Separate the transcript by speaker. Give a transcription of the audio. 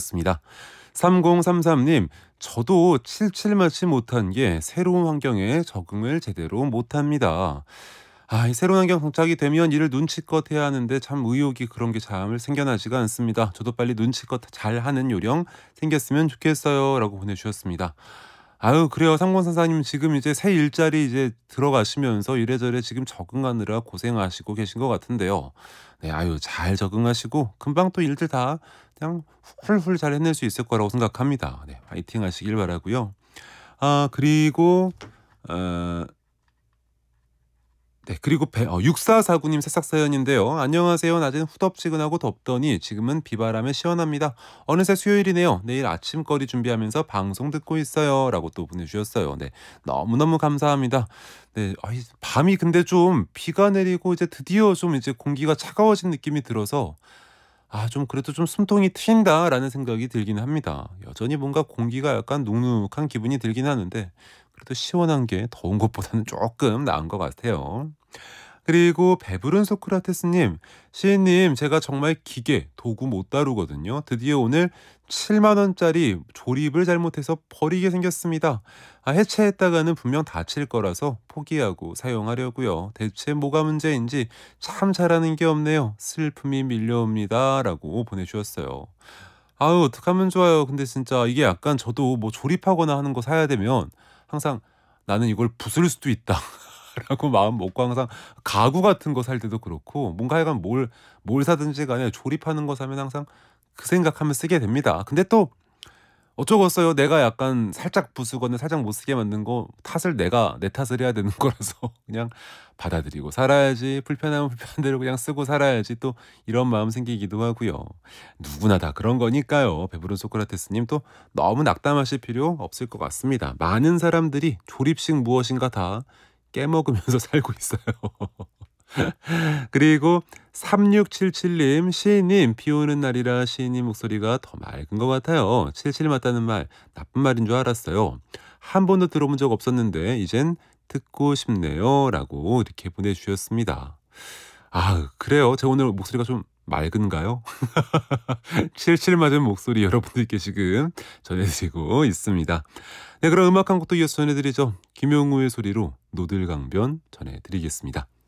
Speaker 1: 주셨습니다. 3033님, 저도 칠칠 맞지 못한 게 새로운 환경에 적응을 제대로 못합니다. 이 새로운 환경 정착이 되면 일을 눈치껏 해야 하는데 참 의욕이 그런 게 잘 생겨나지가 않습니다. 저도 빨리 눈치껏 잘하는 요령 생겼으면 좋겠어요. 라고 보내주셨습니다. 아유, 그래요. 상권사사님 지금 이제 새 일자리 이제 들어가시면서 이래저래 지금 적응하느라 고생하시고 계신 것 같은데요. 네, 아유, 잘 적응하시고 금방 또 일들 다 그냥 훌훌 잘 해낼 수 있을 거라고 생각합니다. 네, 파이팅 하시길 바라고요. 그리고 어, 네, 그리고 6449님 새싹 사연인데요. 안녕하세요. 낮엔 후덥지근하고 덥더니 지금은 비바람에 시원합니다. 어느새 수요일이네요. 내일 아침거리 준비하면서 방송 듣고 있어요. 라고 또 보내주셨어요. 네, 너무너무 감사합니다. 네, 밤이 근데 좀 비가 내리고 이제 드디어 좀 이제 공기가 차가워진 느낌이 들어서 좀 그래도 좀 '숨통이 트인다.'라는 생각이 들긴 합니다. 여전히 뭔가 공기가 약간 눅눅한 기분이 들긴 하는데 그래도 시원한 게 더운 것보다는 조금 나은 것 같아요. 그리고 배부른 소크라테스님, 시인님, 제가 정말 기계, 도구 못 다루거든요. 드디어 오늘 7만 원짜리 조립을 잘못해서 버리게 생겼습니다. 해체했다가는 분명 다칠 거라서 포기하고 사용하려고요. 대체 뭐가 문제인지 참 잘하는 게 없네요. 슬픔이 밀려옵니다. 라고 보내주셨어요. 아유, 어떡하면 좋아요. 근데 진짜 이게 약간 저도 뭐 조립하거나 하는 거 사야 되면 항상 나는 이걸 부술 수도 있다. 라고 마음 먹고 항상 가구 같은 거 살 때도 그렇고 뭔가 하여간 뭘 사든지 간에 조립하는 거 사면 항상 그 생각하면 쓰게 됩니다. 근데 또 어쩌겠어요. 내가 약간 살짝 부수거나 살짝 못 쓰게 만든 거 탓을 내 탓을 해야 되는 거라서 그냥 받아들이고 살아야지. 불편하면 불편한 대로 그냥 쓰고 살아야지. 또 이런 마음 생기기도 하고요. 누구나 다 그런 거니까요. 배부른 소크라테스님 또 너무 낙담하실 필요 없을 것 같습니다. 많은 사람들이 조립식 무엇인가 다 깨먹으면서 살고 있어요. 그리고 3677님, 시인님, 비 오는 날이라 시인님 목소리가 더 맑은 것 같아요. 칠칠 맞다는 말, 나쁜 말인 줄 알았어요. 한 번도 들어본 적 없었는데, 이젠 듣고 싶네요. 라고 이렇게 보내주셨습니다. 그래요. 제가 오늘 목소리가 좀 맑은가요? 칠칠 맞은 목소리 여러분들께 지금 전해드리고 있습니다. 네, 그럼 음악 한 곡도 이어서 전해드리죠. 김용우의 소리로 노들강변 전해드리겠습니다.